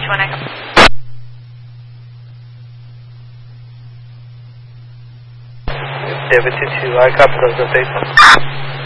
21 Echo. David 22, I copy those updates.